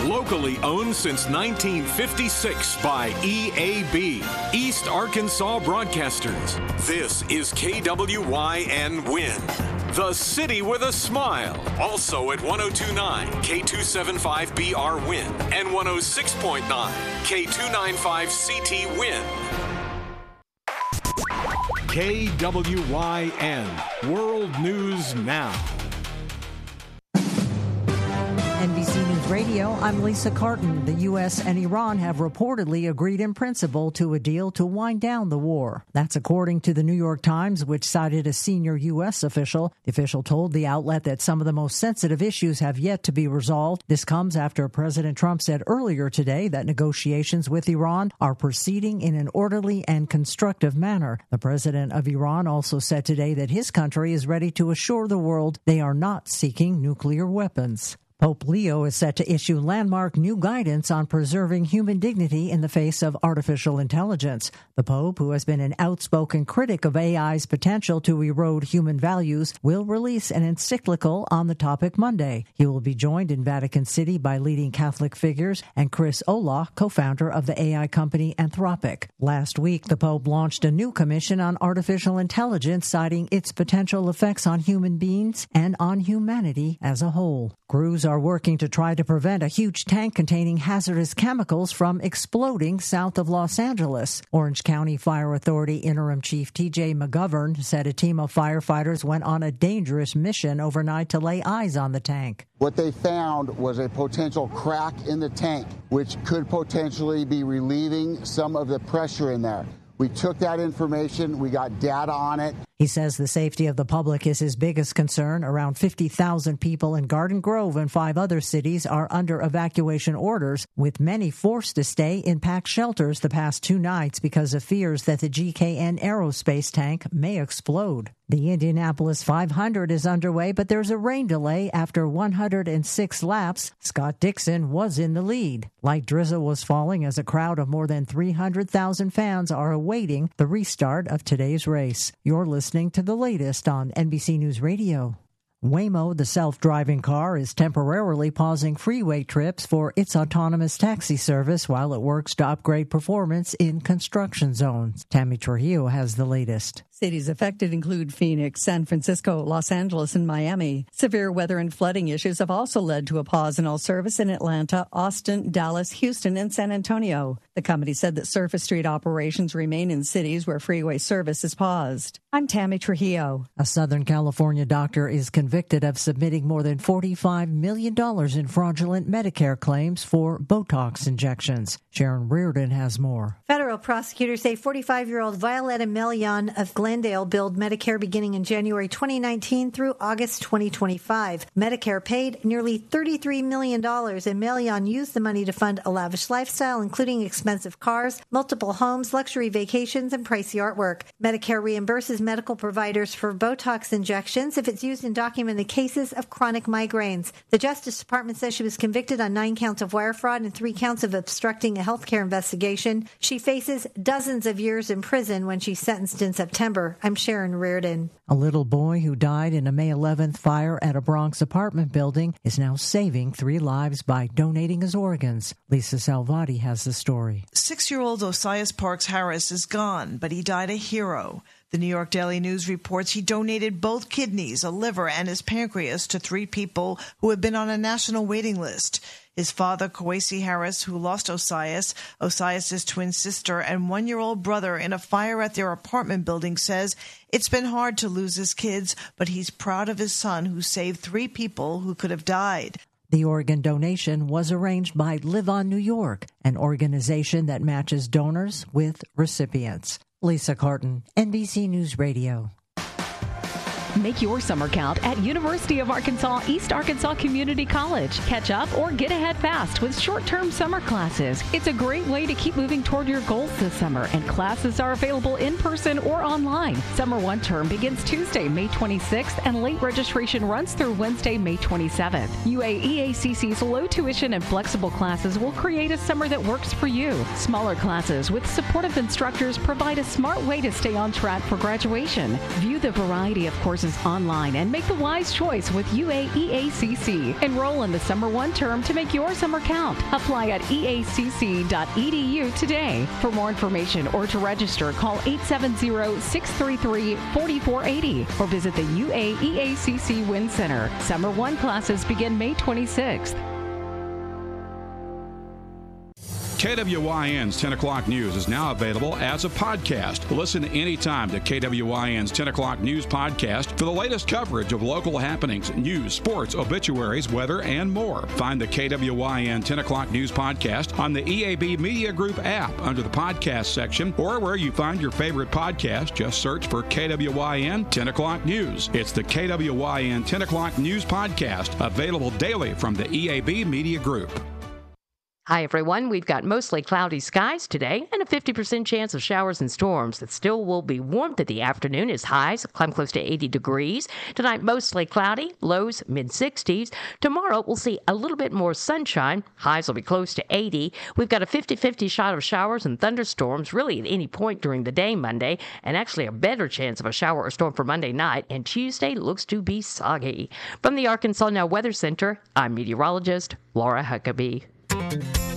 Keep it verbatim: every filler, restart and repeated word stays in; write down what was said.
Locally owned since nineteen fifty-six by E A B, East Arkansas Broadcasters. This is K W Y N Win, the city with a smile. Also at one oh two point nine K two seventy-five B R Win and one oh six point nine K two ninety-five C T Win. K W Y N, World News Now. N B C News Radio, I'm Lisa Carton. The U S and Iran have reportedly agreed in principle to a deal to wind down the war. That's according to the New York Times, which cited a senior U S official. The official told the outlet that some of the most sensitive issues have yet to be resolved. This comes after President Trump said earlier today that negotiations with Iran are proceeding in an orderly and constructive manner. The president of Iran also said today that his country is ready to assure the world they are not seeking nuclear weapons. Pope Leo is set to issue landmark new guidance on preserving human dignity in the face of artificial intelligence. The Pope, who has been an outspoken critic of A I's potential to erode human values, will release an encyclical on the topic Monday. He will be joined in Vatican City by leading Catholic figures and Chris Olah, co-founder of the A I company Anthropic. Last week, the Pope launched a new commission on artificial intelligence, citing its potential effects on human beings and on humanity as a whole. Crews are working to try to prevent a huge tank containing hazardous chemicals from exploding south of Los Angeles. Orange County Fire Authority Interim Chief T J McGovern said a team of firefighters went on a dangerous mission overnight to lay eyes on the tank. What they found was a potential crack in the tank, which could potentially be relieving some of the pressure in there. We took that information, we got data on it. He says the safety of the public is his biggest concern. Around fifty thousand people in Garden Grove and five other cities are under evacuation orders, with many forced to stay in packed shelters the past two nights because of fears that the G K N aerospace tank may explode. The Indianapolis five hundred is underway, but there's a rain delay after one hundred six laps. Scott Dixon was in the lead. Light drizzle was falling as a crowd of more than three hundred thousand fans are awaiting the restart of today's race. You're listening to the latest on N B C News Radio. Waymo, the self-driving car, is temporarily pausing freeway trips for its autonomous taxi service while it works to upgrade performance in construction zones. Tammy Trujillo has the latest. Cities affected include Phoenix, San Francisco, Los Angeles, and Miami. Severe weather and flooding issues have also led to a pause in all service in Atlanta, Austin, Dallas, Houston, and San Antonio. The company said that surface street operations remain in cities where freeway service is paused. I'm Tammy Trujillo. A Southern California doctor is convicted of submitting more than forty-five million dollars in fraudulent Medicare claims for Botox injections. Sharon Reardon has more. Federal prosecutors say forty-five-year-old Violetta Melian of Glendale billed Medicare beginning in January twenty nineteen through August twenty twenty-five. Medicare paid nearly thirty-three million dollars, and Melian used the money to fund a lavish lifestyle, including expensive cars, multiple homes, luxury vacations, and pricey artwork. Medicare reimburses medical providers for Botox injections if it's used in documented cases of chronic migraines. The Justice Department says she was convicted on nine counts of wire fraud and three counts of obstructing a healthcare investigation. She faces dozens of years in prison when she's sentenced in September. I'm Sharon Reardon. A little boy who died in a May eleventh fire at a Bronx apartment building is now saving three lives by donating his organs. Lisa Salvati has the story. Six-year-old Osias Parks Harris is gone, but he died a hero. The New York Daily News reports he donated both kidneys, a liver, and his pancreas to three people who had been on a national waiting list. His father, Kwesi Harris, who lost Osias, Osias' twin sister, and one-year-old brother in a fire at their apartment building, says it's been hard to lose his kids, but he's proud of his son who saved three people who could have died. The organ donation was arranged by Live On New York, an organization that matches donors with recipients. Lisa Carton, N B C News Radio. Make your summer count at University of Arkansas East Arkansas Community College. Catch up or get ahead fast with short-term summer classes. It's a great way to keep moving toward your goals this summer, and classes are available in person or online. Summer one term begins Tuesday, May twenty-sixth, and late registration runs through Wednesday, May twenty-seventh. U A E A C C's low tuition and flexible classes will create a summer that works for you. Smaller classes with supportive instructors provide a smart way to stay on track for graduation. View the variety of courses courses online and make the wise choice with U A E A C C. Enroll in the Summer One term to make your summer count. Apply at E A C C dot E D U today. For more information or to register, call eight seven zero, six three three, four four eight zero or visit the U A E A C C Win Center. Summer One classes begin May twenty-sixth. K W Y N's ten o'clock News is now available as a podcast. Listen anytime to K W Y N's ten o'clock News podcast for the latest coverage of local happenings, news, sports, obituaries, weather, and more. Find the K W Y N ten o'clock News podcast on the E A B Media Group app under the podcast section or where you find your favorite podcast. Just search for K W Y N ten o'clock News. It's the K W Y N ten o'clock News podcast, available daily from the E A B Media Group. Hi, everyone. We've got mostly cloudy skies today and a fifty percent chance of showers and storms. It still will be warm in the afternoon as highs climb close to eighty degrees. Tonight, mostly cloudy, lows mid sixties. Tomorrow, we'll see a little bit more sunshine. Highs will be close to eighty. We've got a fifty-fifty shot of showers and thunderstorms really at any point during the day Monday, and actually a better chance of a shower or storm for Monday night. And Tuesday looks to be soggy. From the Arkansas Now Weather Center, I'm meteorologist Laura Huckabee.